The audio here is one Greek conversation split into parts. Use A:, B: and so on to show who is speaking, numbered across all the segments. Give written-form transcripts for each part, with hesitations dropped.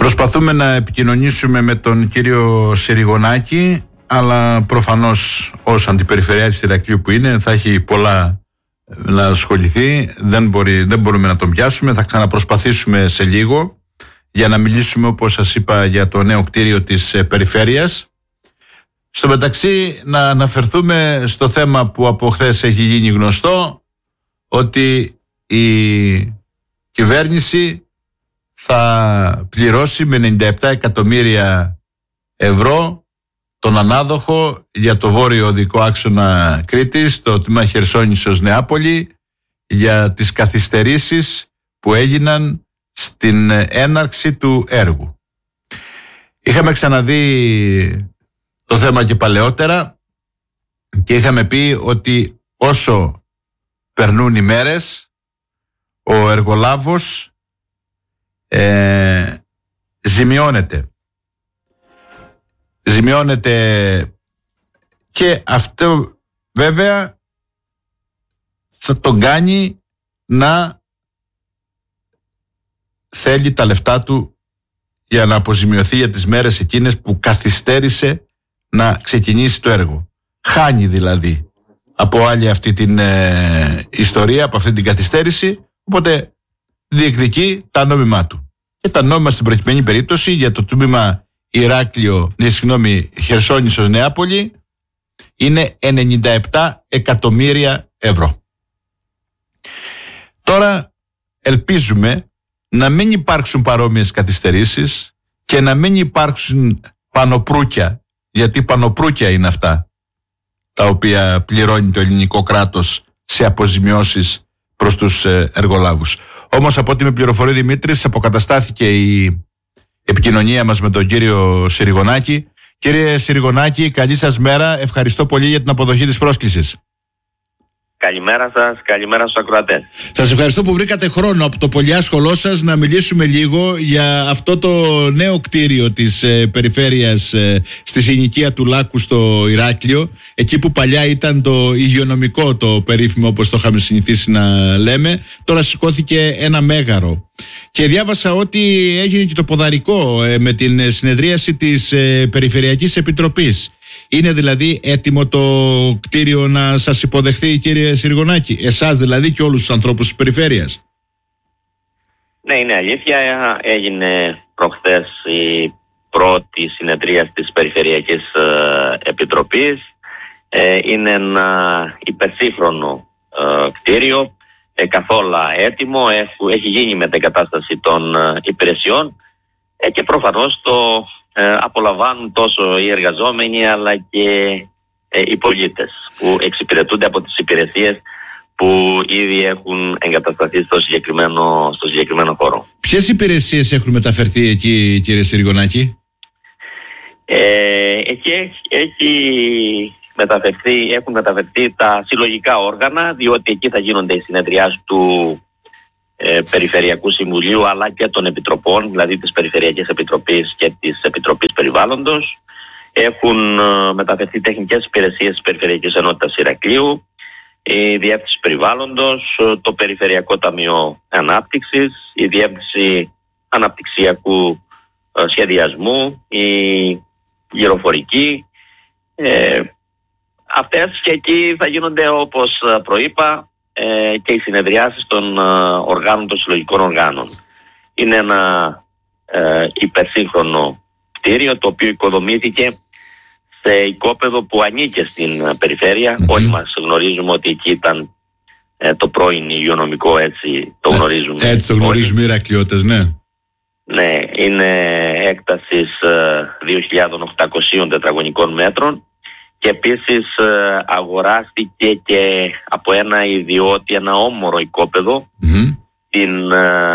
A: Προσπαθούμε να επικοινωνήσουμε με τον κύριο Συριγωνάκη, αλλά προφανώς ως αντιπεριφερειάρχης Ηρακλείου που είναι θα έχει πολλά να ασχοληθεί, δεν μπορούμε να τον πιάσουμε. Θα ξαναπροσπαθήσουμε σε λίγο για να μιλήσουμε, όπως σας είπα, για το νέο κτίριο της περιφέρειας. Στο μεταξύ να αναφερθούμε στο θέμα που από χθες έχει γίνει γνωστό, ότι η κυβέρνηση θα πληρώσει με 97 εκατομμύρια ευρώ τον ανάδοχο για το βόρειο οδικό άξονα Κρήτης, το τμήμα Χερσόνησος Νεάπολη, για τις καθυστερήσεις που έγιναν στην έναρξη του έργου. Είχαμε ξαναδεί το θέμα και παλαιότερα και είχαμε πει ότι όσο περνούν οι μέρες, ο εργολάβος ζημιώνεται και αυτό βέβαια θα τον κάνει να θέλει τα λεφτά του για να αποζημιωθεί για τις μέρες εκείνες που καθυστέρησε να ξεκινήσει το έργο. Χάνει δηλαδή από άλλη αυτή την ιστορία, από αυτή την καθυστέρηση, οπότε διεκδικεί τα νόμιμά του. Και τα νόμιμα στην προκειμένη περίπτωση για το τμήμα Χερσόνησος Νεάπολη είναι 97 εκατομμύρια ευρώ. Τώρα ελπίζουμε να μην υπάρξουν παρόμοιες καθυστερήσεις και να μην υπάρξουν πανοπρούκια, γιατί πανοπρούκια είναι αυτά τα οποία πληρώνει το ελληνικό κράτος σε αποζημιώσεις προς τους εργολάβους. Όμως από ό,τι με πληροφορεί ο Δημήτρης, αποκαταστάθηκε η επικοινωνία μας με τον κύριο Συριγωνάκη. Κύριε Συριγωνάκη, καλή σας μέρα. Ευχαριστώ πολύ για την αποδοχή της πρόσκλησης.
B: Καλημέρα σας, καλημέρα στους ακροατές.
A: Σας ευχαριστώ που βρήκατε χρόνο από το πολυάσχολό σας να μιλήσουμε λίγο για αυτό το νέο κτίριο της περιφέρειας στη συνοικία του Λάκου στο Ηράκλειο, εκεί που παλιά ήταν το υγειονομικό, το περίφημο, όπως το είχαμε συνηθίσει να λέμε. Τώρα σηκώθηκε ένα μέγαρο. Και διάβασα ότι έγινε και το ποδαρικό με την συνεδρίαση της Περιφερειακής Επιτροπής. Είναι δηλαδή έτοιμο το κτίριο να σας υποδεχθεί, κύριε Συριγωνάκη, εσάς δηλαδή και όλους τους ανθρώπους της περιφέρειας?
B: Ναι, είναι αλήθεια. Έγινε προχθές η πρώτη συνεδρία της Περιφερειακής Επιτροπής. Είναι ένα υπερσύγχρονο κτίριο, καθόλου έτοιμο. Έχει γίνει μετεγκατάσταση των υπηρεσιών και προφανώς το απολαμβάνουν τόσο οι εργαζόμενοι αλλά και οι πολίτες που εξυπηρετούνται από τις υπηρεσίες που ήδη έχουν εγκατασταθεί στο συγκεκριμένο χώρο.
A: Ποιες υπηρεσίες έχουν μεταφερθεί εκεί, κύριε Συριγωνάκη?
B: Εκεί έχουν μεταφερθεί τα συλλογικά όργανα, διότι εκεί θα γίνονται οι συνεδριάσεις του Περιφερειακού Συμβουλίου αλλά και των Επιτροπών, δηλαδή της Περιφερειακής Επιτροπής και της Επιτροπής Περιβάλλοντος. Έχουν μεταφερθεί τεχνικές υπηρεσίες της Περιφερειακής Ενότητας Ηρακλείου, η Διεύθυνση Περιβάλλοντος, το Περιφερειακό Ταμείο Ανάπτυξης, η Διεύθυνση Αναπτυξιακού Σχεδιασμού, η Γεωφορική. Αυτές και εκεί θα γίνονται, όπως προείπα, και οι συνεδριάσεις των οργάνων, των συλλογικών οργάνων. Είναι ένα υπερσύγχρονο κτίριο το οποίο οικοδομήθηκε σε οικόπεδο που ανήκε στην περιφέρεια. Όλοι μας γνωρίζουμε ότι εκεί ήταν το πρώην υγειονομικό, έτσι το γνωρίζουμε.
A: Έτσι το γνωρίζουμε οι Ηρακλειώτες, ναι.
B: Ναι, είναι έκτασης 2.800 τετραγωνικών μέτρων. Και επίσης αγοράστηκε και από ένα ιδιώτη, ένα όμορο οικόπεδο στην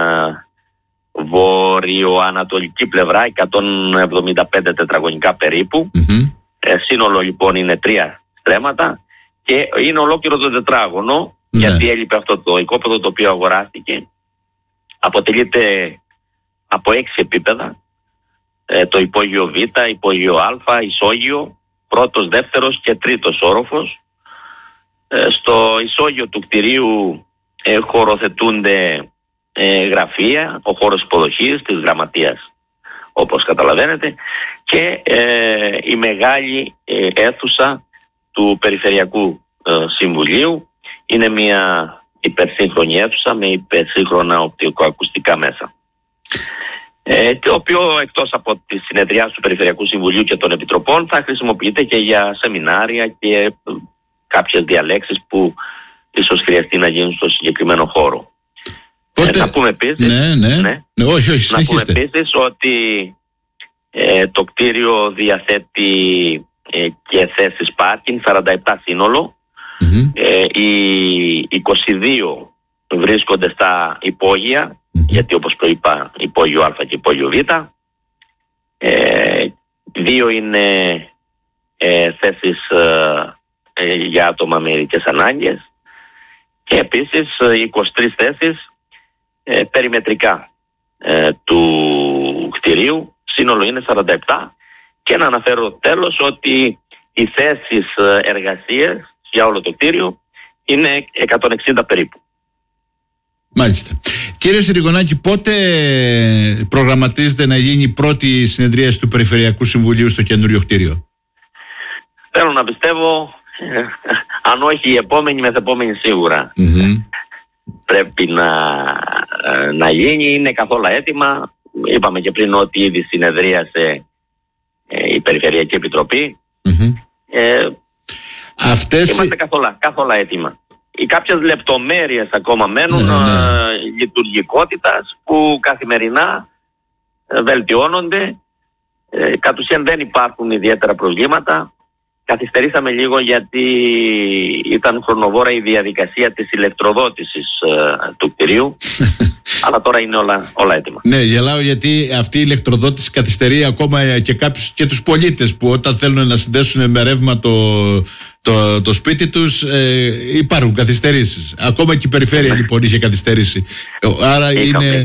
B: βορειοανατολική πλευρά, 175 τετραγωνικά περίπου. Σύνολο λοιπόν είναι 3 στρέμματα και είναι ολόκληρο το τετράγωνο, γιατί έλειπε αυτό το οικόπεδο το οποίο αγοράστηκε. Αποτελείται από 6 επίπεδα, το υπόγειο Β, υπόγειο Α, ισόγειο, πρώτος, δεύτερος και τρίτος όροφος. Στο ισόγειο του κτηρίου χωροθετούνται γραφεία, ο χώρος υποδοχής της γραμματείας όπως καταλαβαίνετε, και η μεγάλη αίθουσα του Περιφερειακού Συμβουλίου. Είναι μια υπερσύγχρονη αίθουσα με υπερσύγχρονα οπτικοακουστικά μέσα, το οποίο εκτός από τις συνεδριάσεις του Περιφερειακού Συμβουλίου και των Επιτροπών θα χρησιμοποιείται και για σεμινάρια και κάποιες διαλέξεις που ίσως χρειαστεί να γίνουν στο συγκεκριμένο χώρο. Να πούμε επίσης,
A: να
B: πούμε επίσης ότι το κτίριο διαθέτει και θέσεις πάρκινγκ, 47 σύνολο. Οι 22 βρίσκονται στα υπόγεια, γιατί όπως προείπα υπόγειο Α και υπόγειο Β. 2 είναι θέσεις για άτομα με ειδικές ανάγκες και επίσης 23 θέσεις περιμετρικά του κτηρίου. Σύνολο είναι 47 και να αναφέρω τέλος ότι οι θέσεις εργασίας για όλο το κτίριο είναι 160 περίπου.
A: Μάλιστα. Κύριε Συριγωνάκη, πότε προγραμματίζεται να γίνει η πρώτη συνεδρίαση του Περιφερειακού Συμβουλίου στο καινούριο κτίριο?
B: Θέλω να πιστεύω, αν όχι η επόμενη, μεθεπόμενη σίγουρα. Πρέπει να γίνει, είναι καθόλου έτοιμα. Είπαμε και πριν ότι ήδη συνεδρίασε η Περιφερειακή Επιτροπή. Είμαστε καθόλου έτοιμα. Οι κάποιες λεπτομέρειες ακόμα μένουν λειτουργικότητας που καθημερινά βελτιώνονται. Κατ' ουσίαν δεν υπάρχουν ιδιαίτερα προβλήματα. Καθυστερήσαμε λίγο γιατί ήταν χρονοβόρα η διαδικασία της ηλεκτροδότησης του κτηρίου. Αλλά τώρα είναι όλα έτοιμα.
A: Ναι, γελάω γιατί αυτή η ηλεκτροδότηση καθυστερεί ακόμα και τους πολίτες που όταν θέλουν να συνδέσουν με ρεύμα το σπίτι τους υπάρχουν καθυστερήσεις. Ακόμα και η περιφέρεια λοιπόν είχε καθυστερήσει. Άρα είναι...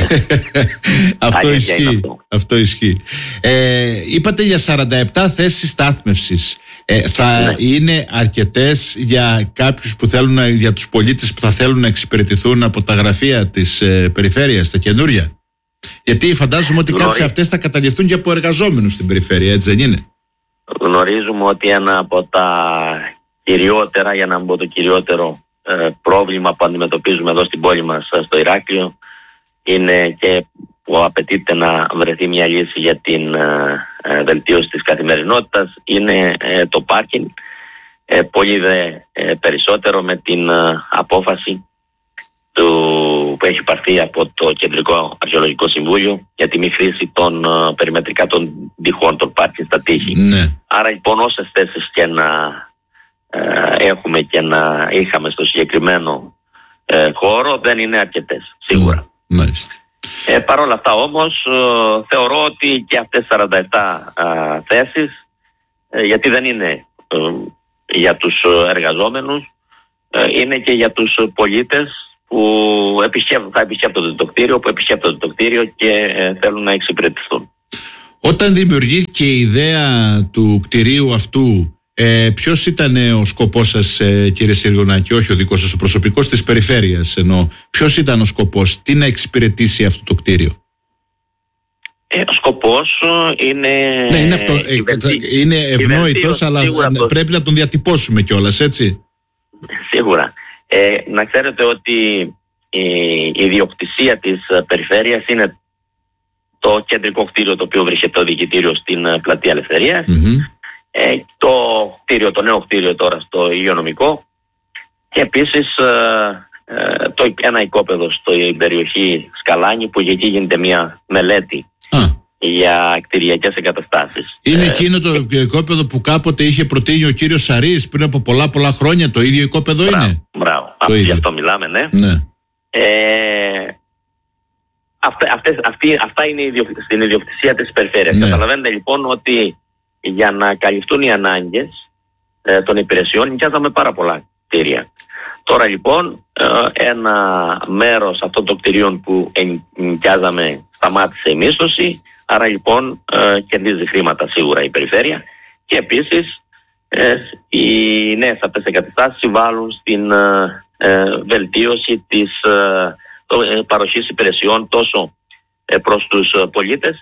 A: Αυτό ισχύει. Είπατε για 47 θέσεις στάθμευσης. Θα είναι αρκετές για κάποιους που θέλουν, για τους πολίτες που θα θέλουν να εξυπηρετηθούν από τα γραφεία της περιφέρειας, τα καινούρια? Γιατί φαντάζομαι ότι κάποιες αυτές θα καταληφθούν και από εργαζόμενους στην περιφέρεια, έτσι δεν είναι?
B: Γνωρίζουμε ότι ένα από τα κυριότερα, για να μην πω το κυριότερο πρόβλημα που αντιμετωπίζουμε εδώ στην πόλη μας, στο Ηράκλειο, είναι και που απαιτείται να βρεθεί μια λύση για την βελτίωση της καθημερινότητας, είναι το πάρκινγκ. Πολύ δε περισσότερο με την απόφαση που έχει πάρθει από το Κεντρικό Αρχαιολογικό Συμβούλιο για τη μη χρήση των περιμετρικά των τυχών των πάρκινγκ στα τείχη. Άρα λοιπόν όσες θέσεις και να έχουμε και να είχαμε στο συγκεκριμένο χώρο δεν είναι αρκετές, σίγουρα. Παρ' όλα αυτά όμως θεωρώ ότι και αυτές 47 θέσεις, γιατί δεν είναι για τους εργαζόμενους, είναι και για τους πολίτες που θα επισκέπτονται το κτίριο, και θέλουν να εξυπηρετηθούν.
A: Όταν δημιουργήθηκε η ιδέα του κτηρίου αυτού, ποιος ήταν ο σκοπός σας, κύριε Συριγωνάκη? Όχι ο δικός σας, ο προσωπικός της περιφέρειας εννοώ. Ποιος ήταν ο σκοπός, τι να εξυπηρετήσει αυτό το κτίριο?
B: Ο σκοπός είναι...
A: Ναι, είναι ευνόητος, αλλά πρέπει να τον διατυπώσουμε κιόλας, έτσι.
B: Σίγουρα. Να ξέρετε ότι η ιδιοκτησία της περιφέρειας είναι το κεντρικό κτίριο, το οποίο βρίσκεται το διοικητήριο στην Πλατεία Ελευθερίας. Το νέο κτίριο τώρα στο υγειονομικό, και επίσης ένα οικόπεδο στην περιοχή Σκαλάνη, που εκεί γίνεται μια μελέτη για κτηριακές εγκαταστάσεις.
A: Είναι εκείνο το οικόπεδο που κάποτε είχε προτείνει ο κύριος Σαρής πριν από πολλά χρόνια? Το ίδιο οικόπεδο είναι?
B: Μπράβο, γι' αυτό μιλάμε, ναι. Αυτά είναι στην ιδιοκτησία της περιφέρειας. Καταλαβαίνετε λοιπόν ότι για να καλυφθούν οι ανάγκες των υπηρεσιών νοικιάζαμε πάρα πολλά κτίρια. Τώρα λοιπόν ένα μέρος αυτών των κτιρίων που νοικιάζαμε σταμάτησε η μίσθωση, άρα λοιπόν κερδίζει χρήματα σίγουρα η περιφέρεια, και επίσης οι νέες αυτές εγκαταστάσεις συμβάλλουν στην βελτίωση της παροχής υπηρεσιών τόσο προς τους πολίτες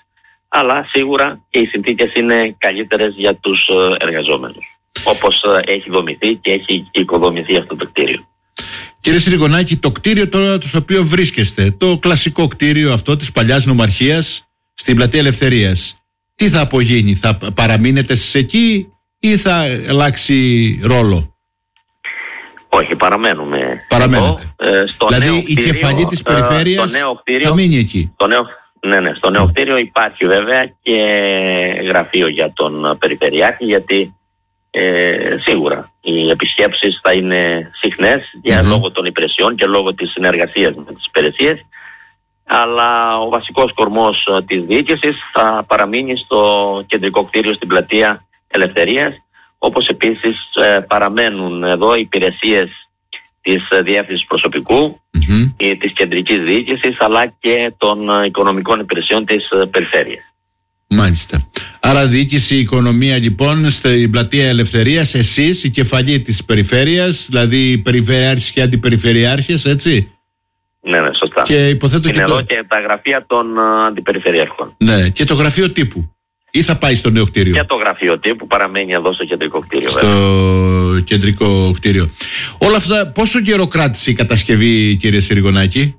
B: αλλά σίγουρα και οι συνθήκες είναι καλύτερες για τους εργαζόμενους, όπως έχει δομηθεί και έχει οικοδομηθεί αυτό το κτίριο.
A: Κύριε Συριγωνάκη, το κτίριο τώρα στο οποίο βρίσκεστε, το κλασικό κτίριο αυτό της παλιάς νομαρχίας στην Πλατεία Ελευθερίας, τι θα απογίνει, θα παραμείνετε εσείς εκεί ή θα αλλάξει ρόλο?
B: Όχι, παραμένουμε.
A: Παραμένετε. Δηλαδή
B: νέο
A: η
B: κτίριο,
A: κεφαλή της περιφέρειας θα μείνει εκεί.
B: Στο νέο κτίριο υπάρχει βέβαια και γραφείο για τον Περιφερειάρχη, γιατί σίγουρα οι επισκέψεις θα είναι συχνές λόγω των υπηρεσιών και λόγω της συνεργασίας με τις υπηρεσίες, αλλά ο βασικός κορμός της διοίκησης θα παραμείνει στο κεντρικό κτίριο στην Πλατεία Ελευθερίας, όπως επίσης παραμένουν εδώ οι υπηρεσίες της διεύθυνσης προσωπικού, της κεντρικής διοίκησης, αλλά και των οικονομικών υπηρεσιών της περιφέρειας.
A: Μάλιστα. Άρα διοίκηση, οικονομία λοιπόν στην Πλατεία Ελευθερίας, εσείς η κεφαλή της περιφέρειας, δηλαδή περιφερειάρχες και αντιπεριφερειάρχες, έτσι?
B: Ναι, σωστά.
A: Και υποθέτω
B: είναι εδώ και τα γραφεία των αντιπεριφερειάρχων.
A: Ναι, και το γραφείο τύπου. Ή θα πάει στο νέο κτίριο?
B: Και το γραφείο τύπου παραμένει εδώ στο κεντρικό κτίριο.
A: Στο κεντρικό κτίριο. Όλα αυτά πόσο καιρό κράτησε η κατασκευή, κύριε Συριγωνάκη?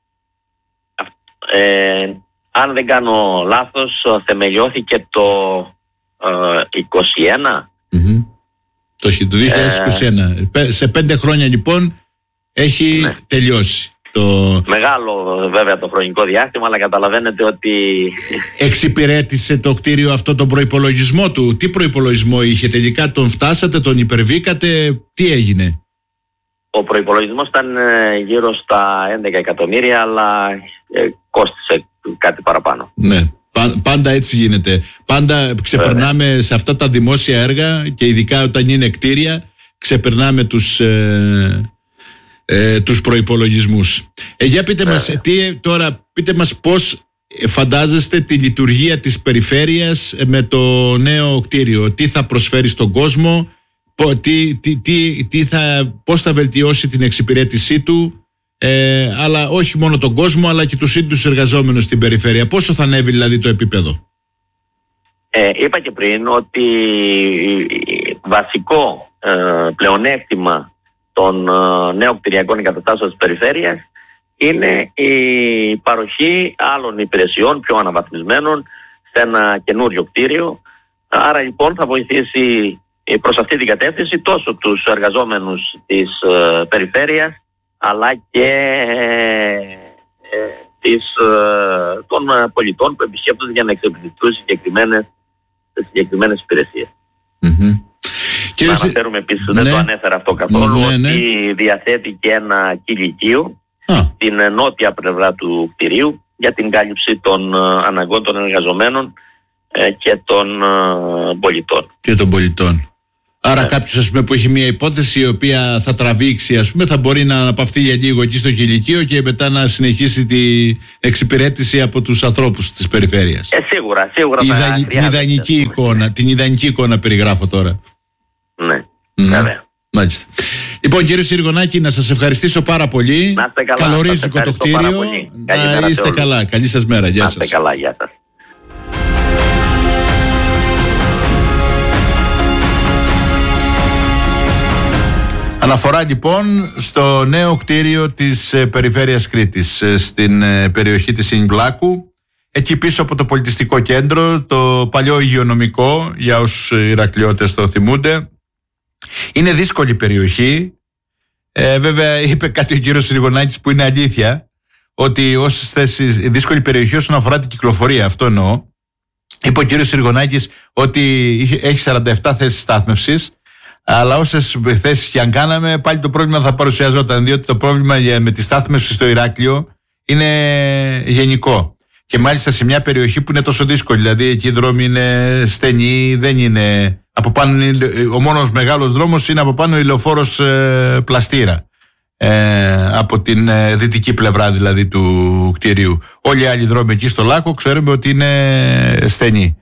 B: Αν δεν κάνω λάθος, θεμελιώθηκε το 2021.
A: Το 2021. Σε 5 χρόνια λοιπόν έχει τελειώσει.
B: Μεγάλο βέβαια το χρονικό διάστημα, αλλά καταλαβαίνετε ότι...
A: Εξυπηρέτησε το κτίριο αυτό τον προϋπολογισμό του? Τι προϋπολογισμό είχε τελικά? Τον φτάσατε, τον υπερβήκατε, τι έγινε?
B: Ο προϋπολογισμός ήταν γύρω στα 11 εκατομμύρια, αλλά κόστισε κάτι παραπάνω.
A: Ναι, πάντα έτσι γίνεται. Πάντα ξεπερνάμε σε αυτά τα δημόσια έργα, και ειδικά όταν είναι κτίρια, ξεπερνάμε τους προϋπολογισμούς. Για πείτε μας, πείτε μας πώς φαντάζεστε τη λειτουργία της περιφέρειας με το νέο κτίριο? Τι θα προσφέρει στον κόσμο, πώς θα βελτιώσει την εξυπηρέτησή του, αλλά όχι μόνο τον κόσμο, αλλά και τους ίδιους εργαζόμενους στην περιφέρεια? Πόσο θα ανέβει δηλαδή το επίπεδο?
B: Είπα και πριν ότι βασικό πλεονέκτημα των νέων κτηριακών εγκαταστάσεων της περιφέρειας είναι η παροχή άλλων υπηρεσιών πιο αναβαθμισμένων σε ένα καινούριο κτίριο. Άρα λοιπόν θα βοηθήσει προς αυτή την κατεύθυνση τόσο τους εργαζόμενους της περιφέρειας, αλλά και των πολιτών που επισκέπτονται για να εξυπηρετούν συγκεκριμένες υπηρεσίες. Να αναφέρουμε επίσης, δεν το ανέφερα αυτό καθόλου, ότι διαθέτει και ένα κηλικείο στην νότια πλευρά του κτηρίου για την κάλυψη των αναγκών των εργαζομένων και των πολιτών. Άρα κάποιος, ας πούμε, που έχει μια υπόθεση η οποία θα τραβήξει, ας πούμε, θα μπορεί να αναπαυθεί για λίγο εκεί στο κηλικείο και μετά να συνεχίσει την εξυπηρέτηση από τους ανθρώπους της περιφέρειας. Σίγουρα
A: την ιδανική εικόνα περιγράφω τώρα.
B: Ναι, βέβαια.
A: Μάλιστα. Λοιπόν, κύριε Συριγωνάκη, να σας ευχαριστήσω πάρα πολύ.
B: Να είστε καλά.
A: Καλορίζικο το κτίριο. Να είστε καλά. Καλή σας μέρα. Γεια σας.
B: Να είστε καλά. Γεια σας.
A: Αναφορά λοιπόν στο νέο κτίριο της περιφέρειας Κρήτης, στην περιοχή της Ιγκλάκου, εκεί πίσω από το πολιτιστικό κέντρο, το παλιό υγειονομικό, για όσους Ηρακλειώτες το θυμούνται. Είναι δύσκολη περιοχή. Βέβαια είπε κάτι ο κύριος Συριγωνάκης που είναι αλήθεια, ότι όσες θέσεις, δύσκολη περιοχή όσον αφορά την κυκλοφορία, αυτό εννοώ. Είπε ο κύριος Συριγωνάκης ότι έχει 47 θέσεις στάθμευσης, αλλά όσες θέσεις και αν κάναμε, πάλι το πρόβλημα θα παρουσιαζόταν, διότι το πρόβλημα με τη στάθμευση στο Ηράκλειο είναι γενικό. Και μάλιστα σε μια περιοχή που είναι τόσο δύσκολη, δηλαδή εκεί οι δρόμοι είναι στενοί, δεν είναι από πάνω, ο μόνος μεγάλος δρόμος είναι από πάνω η λεωφόρος Πλαστήρα, από την δυτική πλευρά δηλαδή του κτηρίου. Όλοι οι άλλοι δρόμοι εκεί στο Λάκκο ξέρουμε ότι είναι στενοί.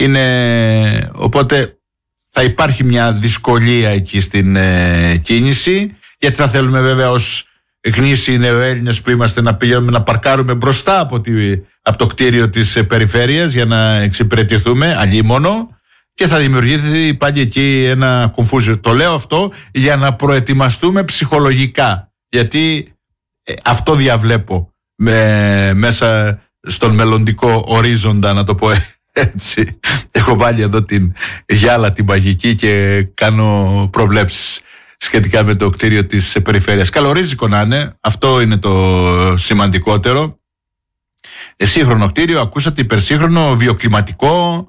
A: Οπότε θα υπάρχει μια δυσκολία εκεί στην κίνηση, γιατί θα θέλουμε βέβαια ως γνήσιοι νεοέλληνες που είμαστε να πηγαίνουμε να παρκάρουμε μπροστά από το κτίριο της περιφέρειας για να εξυπηρετηθούμε, αλίμονο, και θα δημιουργηθεί πάλι εκεί ένα κομφούζιο. Το λέω αυτό για να προετοιμαστούμε ψυχολογικά, γιατί αυτό διαβλέπω μέσα στον μελλοντικό ορίζοντα, να το πω έτσι. Έχω βάλει εδώ την γυάλα την παγική και κάνω προβλέψεις σχετικά με το κτίριο της περιφέρειας. Καλορίζικο να είναι, αυτό είναι το σημαντικότερο. Σύγχρονο κτίριο, ακούσατε, υπερσύγχρονο, βιοκλιματικό,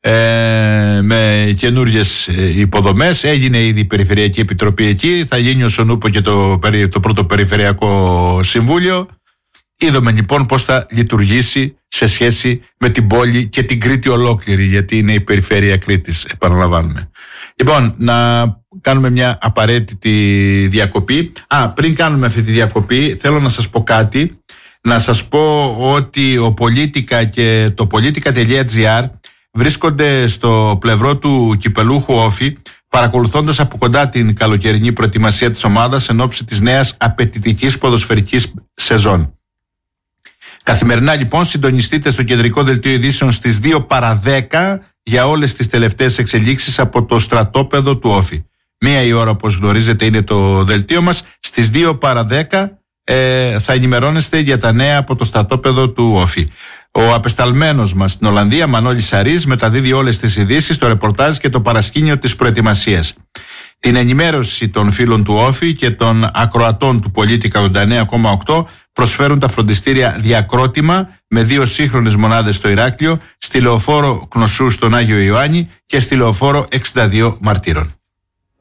A: με καινούριες υποδομές. Έγινε ήδη η Περιφερειακή Επιτροπή εκεί, θα γίνει ο Σονούπο και το πρώτο Περιφερειακό Συμβούλιο. Είδαμε λοιπόν πώς θα λειτουργήσει σε σχέση με την πόλη και την Κρήτη ολόκληρη, γιατί είναι η περιφέρεια Κρήτης, επαναλαμβάνουμε. Λοιπόν, να κάνουμε μια απαραίτητη διακοπή. Πριν κάνουμε αυτή τη διακοπή, θέλω να σας πω κάτι. Να σας πω ότι ο Πολίτικα και το Politica.gr βρίσκονται στο πλευρό του κυπελούχου Όφη, παρακολουθώντας από κοντά την καλοκαιρινή προετοιμασία της ομάδας εν ώψη της νέας απαιτητικής ποδοσφαιρικής σεζόν. Καθημερινά λοιπόν συντονιστείτε στο κεντρικό δελτίο ειδήσεων στις 2 παρά 10 για όλες τις τελευταίες εξελίξεις από το στρατόπεδο του Όφη. 1 η ώρα, όπως γνωρίζετε, είναι το δελτίο μας. Στις 2 παρά 10 θα ενημερώνεστε για τα νέα από το στρατόπεδο του Όφη. Ο απεσταλμένος μας στην Ολλανδία, Μανώλης Σαρής, μεταδίδει όλες τις ειδήσεις, το ρεπορτάζ και το παρασκήνιο της προετοιμασίας. Την ενημέρωση των φίλων του Όφη και των ακροατών του Πολίτικα 89,8 προσφέρουν τα φροντιστήρια Διακρότημα με 2 σύγχρονες μονάδες στο Ηράκλειο, στη Λεωφόρο Κνωσού στον Άγιο Ιωάννη και στη Λεωφόρο 62 Μαρτύρων.